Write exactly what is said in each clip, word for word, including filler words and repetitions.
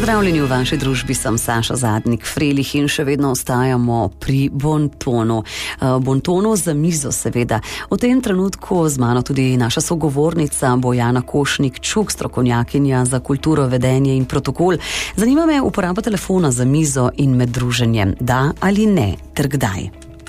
Pozdravljeni v vaši družbi, sem Saša Zadnik Frelih in še vedno ostajamo pri bontonu. Bontonu za mizo seveda. V tem trenutku z mano tudi naša sogovornica Bojana Košnik-Čuk, strokovnjakinja za kulturo, vedenje in protokol. Zanima me uporaba telefona za mizo in med druženjem. Da ali ne, ter kdaj?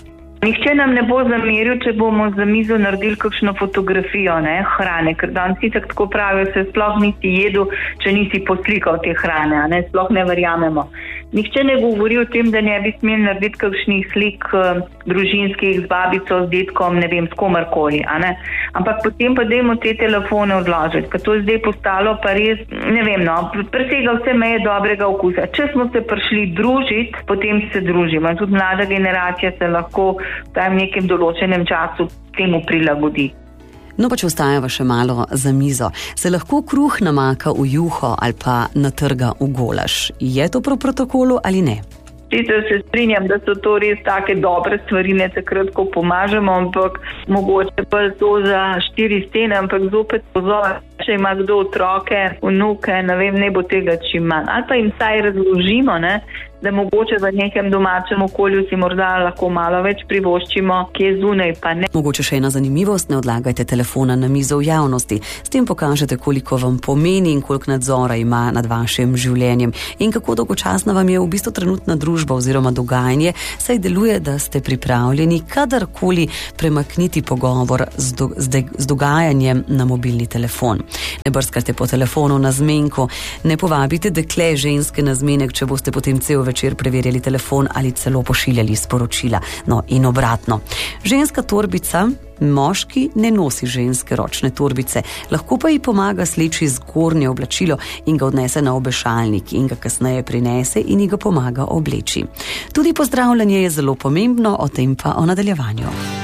Nihče nam ne bo zameril, če bomo za mizo naredili kakšno fotografijo, ne, hrane, ker danes itak tako pravijo, se sploh nisi jedel, če nisi poslikal te hrane, ne, sploh ne verjamemo. Nihče ne govori o tem, da ne bi smeli narediti kakšnih slik uh, družinskih z babico, z detkom, ne vem, s komarkoli, a ne. Ampak potem pa dajmo te telefone odložiti, ker to je zdaj postalo pa res, ne vem, no, presega vse meje dobrega okusa. Če smo se prišli družiti, potem se družimo. In tudi mlada generacija se lahko v tem nekem določenem času temu prilagodi. No pa če ostajava še malo za mizo, se lahko kruh namaka v juho ali pa natrga v golaž. Je to po protokolu ali ne? Sicer se strinjam, da so to res take dobre stvari, ne takrat, ko pomažemo, ampak mogoče pa to za štiri stene, ampak zopet pozor, če ima kdo otroke, vnuke, ne vem, ne bo tega čim manj. Ali pa jim saj razložimo, ne, da mogoče v nekem domačem okolju si morda lahko malo več privoščimo, kje zunaj pa ne. Mogoče še ena zanimivost, ne odlagajte telefona na mizo v javnosti. S tem pokažete, koliko vam pomeni in koliko nadzora ima nad vašim življenjem in kako dolgočasna vam je v bistvu trenutna družba oziroma dogajanje, saj deluje, da ste pripravljeni kadarkoli premakniti pogovor z, do, z, de, z dogajanjem na mobilni telefon. Ne brskate po telefonu na zmenko, ne povabite dekle ženske na zmenek, če boste potem cel večer preverjali telefon ali celo pošiljali sporočila. No in obratno. Ženska torbica, moški ne nosi ženske ročne torbice, lahko pa ji pomaga sleči zgornje oblačilo in ga odnese na obešalnik in ga kasneje prinese in ji ga pomaga obleči. Tudi pozdravljanje je zelo pomembno, o tem pa o nadaljevanju.